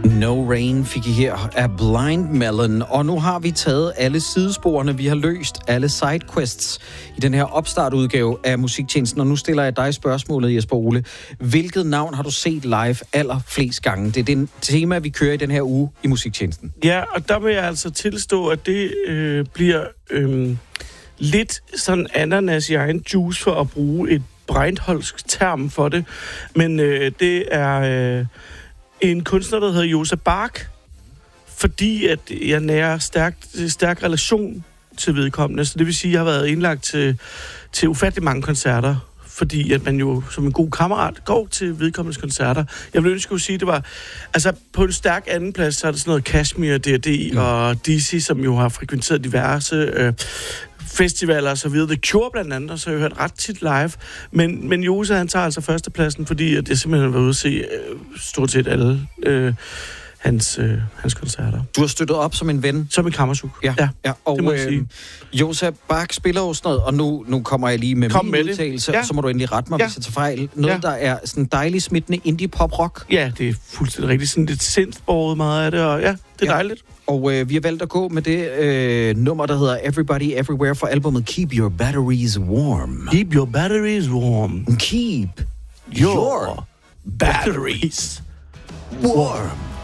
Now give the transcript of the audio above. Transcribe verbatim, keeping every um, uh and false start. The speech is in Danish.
No Rain fik I her af Blind Melon, og nu har vi taget alle sidesporene, vi har løst alle sidequests i den her opstartudgave af Musiktjenesten, og nu stiller jeg dig spørgsmålet, Jesper Ole. Hvilket navn har du set live allerflest gange? Det er det tema, vi kører i den her uge i Musiktjenesten. Ja, og der vil jeg altså tilstå, at det øh, bliver øh, lidt sådan ananas i egen juice for at bruge et Breitholdsk term for det, men øh, det er... Øh, en kunstner, der hedder Josef Bach, fordi at jeg nærer stærk, stærk relation til vedkommende. Så det vil sige, at jeg har været indlagt til, til ufattelig mange koncerter, fordi at man jo som en god kammerat går til vedkommendes koncerter. Jeg vil ønske at sige, at det var... Altså, på en stærk anden plads, så er der sådan noget Kashmir, D og D mm. og D C, som jo har frekventeret diverse... Øh, festivaler og så videre. The Cure blandt andet, så har jeg hørt ret tit live. Men, men Jose, han tager altså førstepladsen, fordi at jeg simpelthen har været ude at se øh, stort set alle øh, hans, øh, hans koncerter. Du har støttet op som en ven? Som en kammersuk. Ja, ja, ja. Og det må jeg sige. Øh, Josef Bach spiller jo sådan noget, og nu, nu kommer jeg lige med Kom min med udtalelse, ja. så må du endelig rette mig, ja. hvis jeg tager fejl. Noget, ja. der er sådan dejligt smittende indie-pop-rock. Ja, det er fuldstændig rigtigt. Sådan lidt synthborget meget af det, og ja, det er ja. dejligt. Og øh, vi har valgt at gå med det øh, nummer, der hedder Everybody Everywhere fra albumet Keep Your Batteries Warm. Keep your batteries warm. Keep your, your batteries warm.